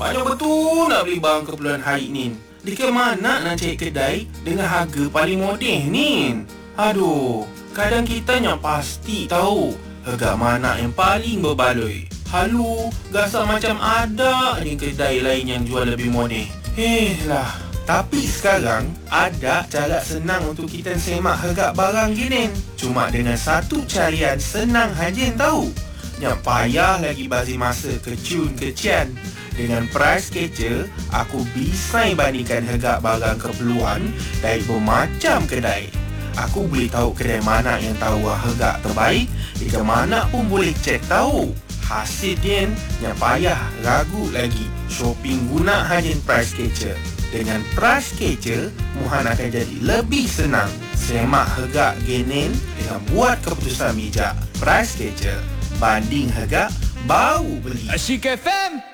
Banyak betul nak beli barang keperluan hari ni. Dekat mana nak cari kedai dengan harga paling moden ni? Aduh, kadang kita yang pasti tahu harga mana yang paling berbaloi. Halu, rasa macam ada ni kedai lain yang jual lebih moden. Lah. Tapi sekarang ada cara senang untuk kita semak harga barang gini. Cuma dengan satu carian senang haja tahu. Yang payah lagi bagi masa kecian. Dengan Price Catcher, aku bisa bandingkan harga barang keperluan dari bermacam kedai. Aku boleh tahu kedai mana yang tahu harga terbaik. Di mana pun boleh cek tahu. Hasil dia yang payah ragu lagi. Shopping guna hanya Price Catcher. Dengan Price Catcher, muhan akan jadi lebih senang. Semak harga genin dengan buat keputusan bijak. Price Catcher, banding harga, baru beli. Asyik FM.